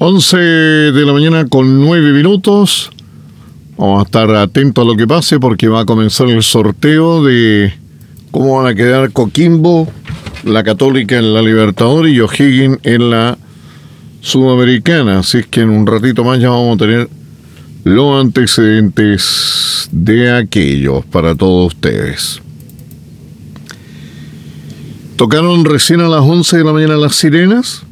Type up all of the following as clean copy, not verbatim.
11 de la mañana con 9 minutos. Vamos a estar atentos a lo que pase porque va a comenzar el sorteo de cómo van a quedar Coquimbo, la Católica en la Libertadores y O'Higgins en la Sudamericana. Así es que en un ratito más ya vamos a tener los antecedentes de aquellos para todos ustedes. Tocaron recién a las 11 de la mañana las sirenas.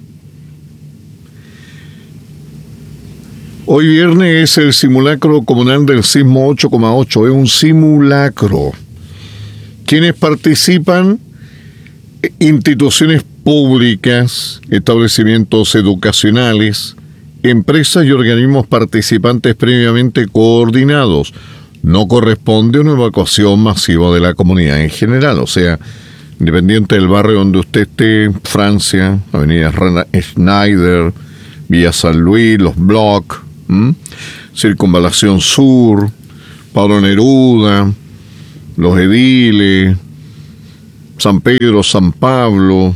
Hoy viernes es el simulacro comunal del sismo 8,8. Es un simulacro. Quienes participan: instituciones públicas, establecimientos educacionales, empresas y organismos participantes previamente coordinados. No corresponde una evacuación masiva de la comunidad en general. O sea, independiente del barrio donde usted esté, Francia, Avenida Schneider, Villa San Luis, Los Blocs, Circunvalación Sur, Pablo Neruda, Los Ediles, San Pedro, San Pablo,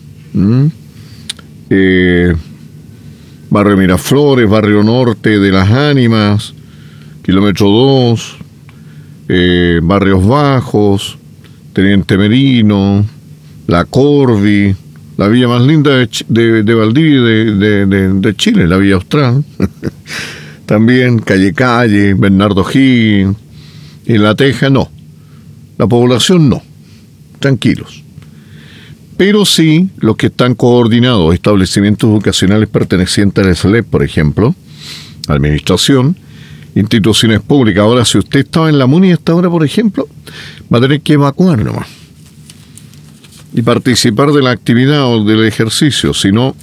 Barrio Miraflores, Barrio Norte de las Ánimas, Kilómetro 2, Barrios Bajos, Teniente Merino, La Corvi, la villa más linda de Valdivia de Chile, la Villa Austral. También Calle, Bernardo Higgins, y La Teja no. La población no. Tranquilos. Pero sí los que están coordinados, establecimientos educacionales pertenecientes al SLEP, por ejemplo, administración, instituciones públicas. Ahora, si usted estaba en la MUNI hasta ahora, por ejemplo, va a tener que evacuar nomás y participar de la actividad o del ejercicio. Si no,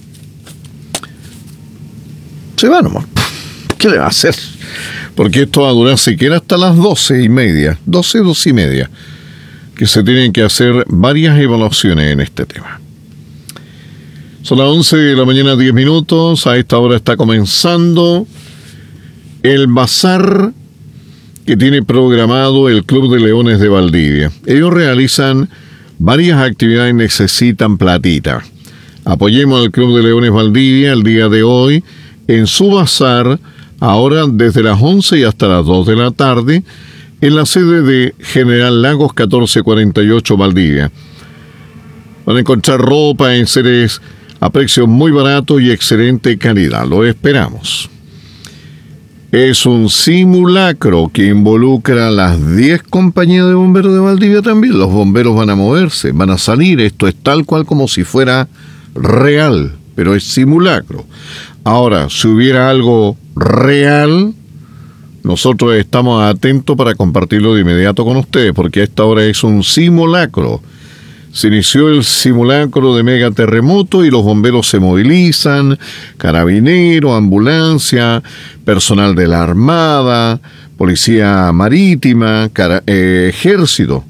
se va nomás. ¿Qué le va a hacer? Porque esto va a durar siquiera hasta las 12:30, 12:30, que se tienen que hacer varias evaluaciones en este tema. Son las 11 de la mañana, 10 minutos. A esta hora está comenzando el bazar que tiene programado el Club de Leones de Valdivia. Ellos realizan varias actividades, necesitan platita. Apoyemos al Club de Leones Valdivia el día de hoy en su bazar, ahora desde las 11 y hasta las 2 de la tarde, en la sede de General Lagos 1448 Valdivia. Van a encontrar ropa en seres a precios muy baratos y excelente calidad. Lo esperamos. Es un simulacro que involucra a las 10 compañías de bomberos de Valdivia también. Los bomberos van a moverse, van a salir. Esto es tal cual como si fuera real, pero es simulacro. Ahora, si hubiera algo real, nosotros estamos atentos para compartirlo de inmediato con ustedes, porque a esta hora es un simulacro. Se inició el simulacro de megaterremoto y los bomberos se movilizan, carabineros, ambulancia, personal de la Armada, Policía Marítima, Ejército.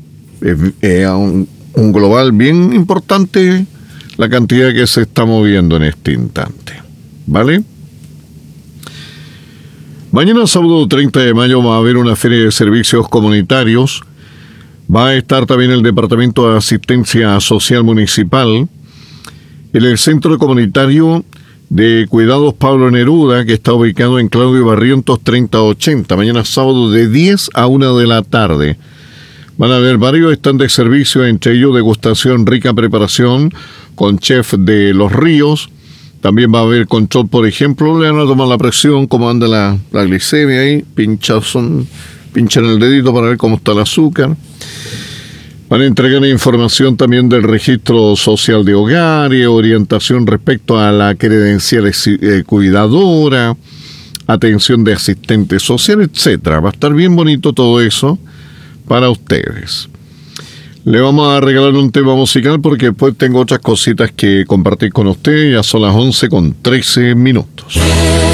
Un global bien importante la cantidad que se está moviendo en este instante. ¿Vale? Mañana, sábado 30 de mayo, va a haber una feria de servicios comunitarios. Va a estar también el Departamento de Asistencia Social Municipal en el Centro Comunitario de Cuidados Pablo Neruda, que está ubicado en Claudio Barrientos 3080. Mañana sábado de 10 a 1 de la tarde. Van a haber varios stands de servicio, entre ellos degustación, rica preparación con chef de Los Ríos. También va a haber control, por ejemplo, le van a tomar la presión, cómo anda la glicemia ahí, pinchan el dedito para ver cómo está el azúcar. Van a entregar información también del registro social de hogares, orientación respecto a la credencial cuidadora, atención de asistente social, etcétera. Va a estar bien bonito todo eso para ustedes. Le vamos a regalar un tema musical porque después tengo otras cositas que compartir con ustedes. Ya son las 11:13.